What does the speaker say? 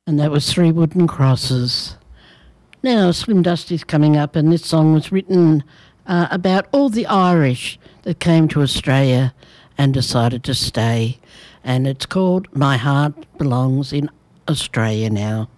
And that was Three Wooden Crosses. Now, Slim Dusty's coming up, and this song was written about all the Irish that came to Australia and decided to stay. And it's called My Heart Belongs in Australia Now.